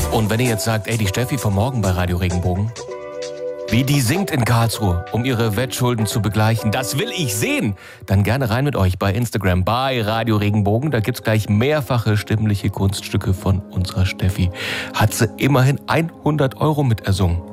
Und wenn ihr jetzt sagt, ey, die Steffi von morgen bei Radio Regenbogen, wie die singt in Karlsruhe, um ihre Wettschulden zu begleichen, das will ich sehen, dann gerne rein mit euch bei Instagram, bei Radio Regenbogen. Da gibt's gleich mehrfache stimmliche Kunststücke von unserer Steffi. Hat sie immerhin 100 € mitersungen.